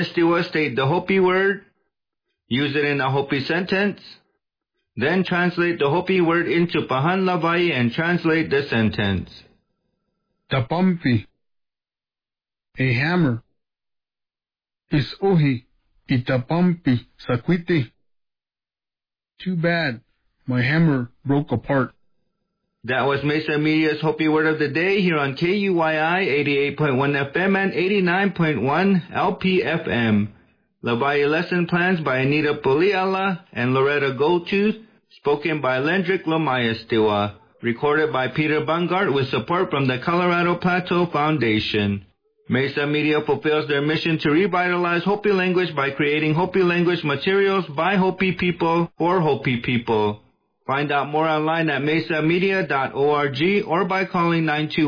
Stiwa state the Hopi word, use it in a Hopi sentence, then translate the Hopi word into Pahan Lavai and translate the sentence. Tapampi, a hammer. Is uhi, itapampi, sakwiti. Too bad, my hammer broke apart. That was Mesa Media's Hopi Word of the Day here on KUYI 88.1 FM and 89.1 LPFM. Lavai lesson plans by Anita Puliala and Loretta Goldtooth, spoken by Lendrick Lomayastiwa, recorded by Peter Bungart with support from the Colorado Plateau Foundation. Mesa Media fulfills their mission to revitalize Hopi language by creating Hopi language materials by Hopi people for Hopi people. Find out more online at mesamedia.org or by calling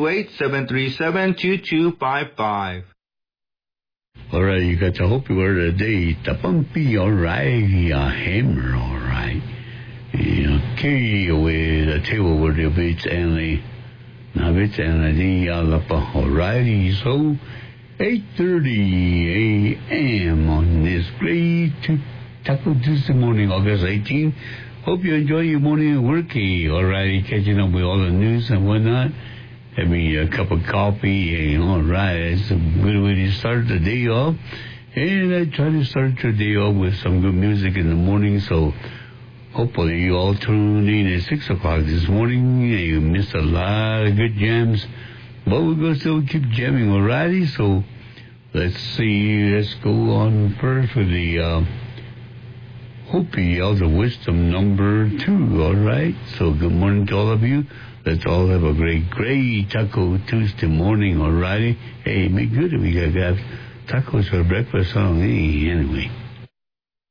928-737-2255. All right, you got the Hopi word of the day. Tapampi, all right. A hammer, all right. Okay, away the table word of it's Annie. Now it's Annie, all righty. So, 8:30 a.m. on this great Taco Tuesday morning, August 18th. Hope you enjoy your morning at work. All righty, catching up with all the news and whatnot. Having a cup of coffee. All right, it's a good way to start the day off. And I try to start your day off with some good music in the morning. So hopefully you all tuned in at 6 o'clock this morning. You missed a lot of good jams. But we're going to still keep jamming, all righty? So let's see. Let's go on first with the Hopi Elder Wisdom number 2, all right? So good morning to all of you. Let's all have a great Taco Tuesday morning, all righty? Hey, make good if we got tacos for breakfast, huh? Hey, anyway.